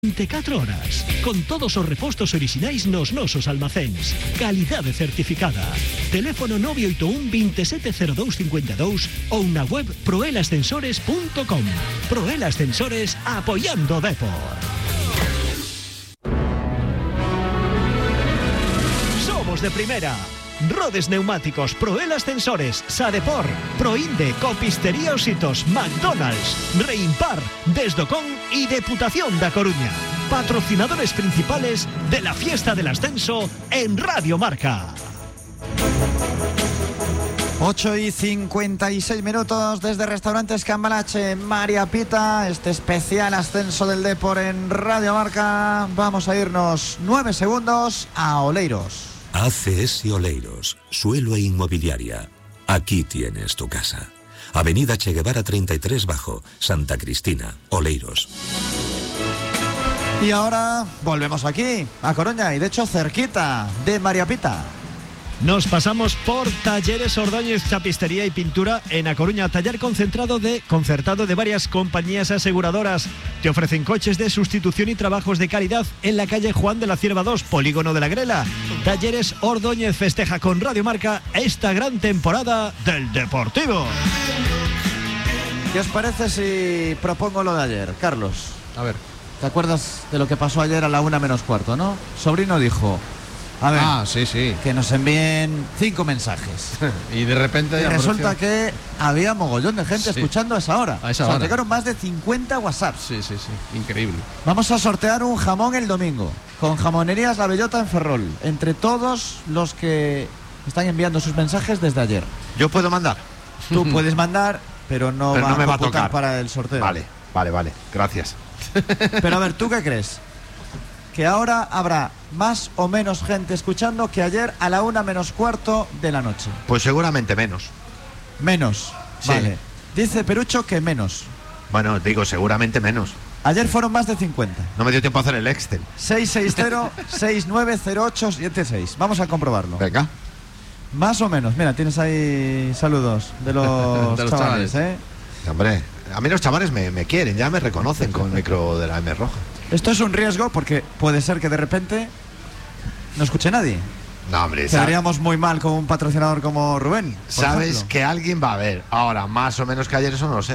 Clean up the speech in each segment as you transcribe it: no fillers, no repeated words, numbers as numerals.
24 horas, con todos os repostos orixinais nos nosos almacéns. Calidade certificada. Teléfono 981 270252 ou na web proelascensores.com. Proel Ascensores, apoiando o Depor. Somos de primeira. Rodes Neumáticos, Proel Ascensores, Sadepor, Proinde, Copistería Ositos, McDonald's, Reimpar, Desdocón y Deputación da Coruña. Patrocinadores principales de la Fiesta del Ascenso en Radio Marca. 8:56 desde Restaurantes Cambalache, María Pita, este especial ascenso del Depor en Radio Marca. Vamos a irnos 9 segundos a Oleiros. ACS Oleiros, suelo e inmobiliaria. Aquí tienes tu casa. Avenida Che Guevara 33 Bajo, Santa Cristina, Oleiros. Y ahora volvemos aquí, a Coruña, y de hecho cerquita de María Pita. Nos pasamos por Talleres Ordóñez, Chapistería y Pintura en A Coruña, taller concertado de varias compañías aseguradoras. Te ofrecen coches de sustitución y trabajos de calidad en la calle Juan de la Cierva 2, Polígono de la Grela. Talleres Ordóñez festeja con Radio Marca esta gran temporada del Deportivo. ¿Qué os parece si propongo lo de ayer, Carlos? A ver. ¿Te acuerdas de lo que pasó ayer a la 1:15, no? Sobrino dijo... A ver, sí. Que nos envíen 5 mensajes. Y de repente... Y resulta que había mogollón de gente escuchando a esa hora. A esa hora. Llegaron más de 50 WhatsApps. Sí. Increíble. Vamos a sortear un jamón el domingo, con Jamonerías La Bellota en Ferrol, entre todos los que están enviando sus mensajes desde ayer. ¿Yo puedo mandar? Tú puedes mandar, pero no me va a tocar para el sorteo. Vale. Gracias. Pero a ver, ¿tú qué crees? ¿Que ahora habrá más o menos gente escuchando que ayer a la 1:15 de la noche? Pues seguramente menos. Menos, sí. Vale. Dice Perucho que menos. Bueno, digo, seguramente menos. Ayer fueron más de 50. No me dio tiempo a hacer el Excel. 660-690876. Vamos a comprobarlo. Venga. Más o menos. Mira, tienes ahí saludos de los, de los chavales, Hombre, a mí los chavales me quieren, ya me reconocen con el micro de la M roja. Esto es un riesgo porque puede ser que de repente no escuche nadie. No, hombre, quedaríamos muy mal con un patrocinador como Rubén. Sabes ejemplo. Que alguien va a ver. Ahora, más o menos que ayer, eso no lo sé.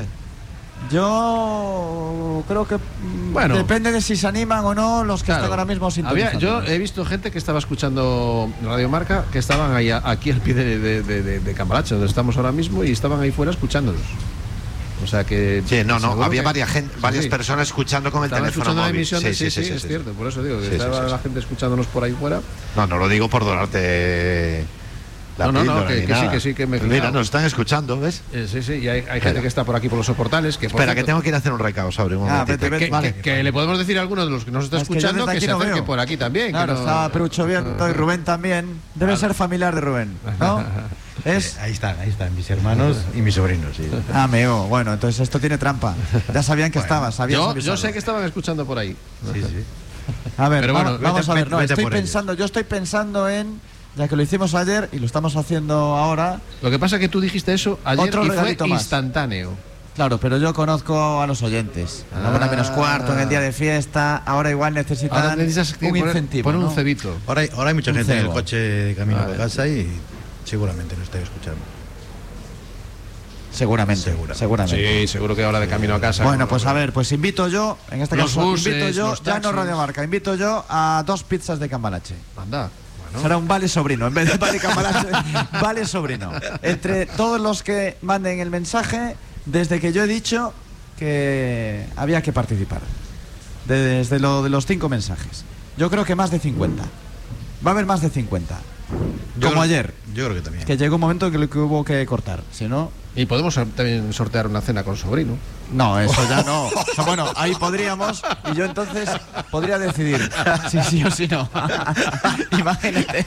Yo creo que depende de si se animan o no los que están ahora mismo sintonizando. Yo he visto gente que estaba escuchando Radio Marca, que estaban ahí aquí al pie de Cambalache, donde estamos ahora mismo, y estaban ahí fuera escuchándonos. O sea que... Sí, había varias personas escuchando con el teléfono móvil. Sí, es cierto, por eso digo que estaba la gente escuchándonos por ahí fuera. No lo digo por donarte la píldora, que sí, que me... Mira, nos están escuchando, ¿ves? Sí, y hay gente que está por aquí por los soportales. Que Espera, que tengo que ir a hacer un recado sobre un momentito. Que le podemos decir a alguno de los que nos está escuchando que se acerque por aquí también. Claro, estaba Perucho viendo y Rubén también. Debe ser familiar de Rubén, ¿no? Ahí están mis hermanos y mis sobrinos. Sí. Amigo, bueno, entonces esto tiene trampa. Ya sabían que estabas. Yo sé que estaban escuchando por ahí. Sí. A ver, vamos a ver. No, yo estoy pensando en, ya que lo hicimos ayer y lo estamos haciendo ahora. Lo que pasa es que tú dijiste eso ayer y fue instantáneo. Claro, pero yo conozco a los oyentes. A la 1:15 en el día de fiesta. Ahora igual necesitan un incentivo. Poner un cebito. Ahora hay mucha gente en el coche de camino a casa y seguramente lo estoy escuchando. Seguramente. Sí, seguro que ahora de camino a casa. Bueno, pues a ver, pues invito yo, en este caso, ya no Radio Marca, invito yo a 2 pizzas de Cambalache. Anda. Será un vale sobrino, en vez de vale Cambalache, vale sobrino. Entre todos los que manden el mensaje, desde que yo he dicho que había que participar. Desde lo de los 5 mensajes. Yo creo que más de 50. Va a haber más de 50. Como ayer. Yo creo que también. Que llegó un momento que hubo que cortar, si no... Y podemos también sortear una cena con sobrino. No, eso ya no. O sea, bueno, ahí podríamos, y yo entonces podría decidir si sí o si no. Imagínate.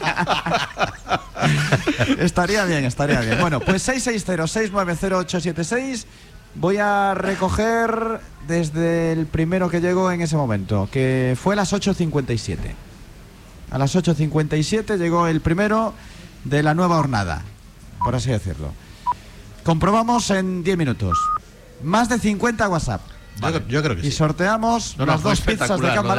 Estaría bien. Bueno, pues 660-690-876. Voy a recoger desde el primero que llegó en ese momento, que fue a las 8:57. A las 8:57 llegó el primero de la nueva jornada, por así decirlo. Comprobamos en 10 minutos. Más de 50 WhatsApp. Yo creo que Y sí. sorteamos No, las fue 2 pizzas de espectacular, lo Cambalache.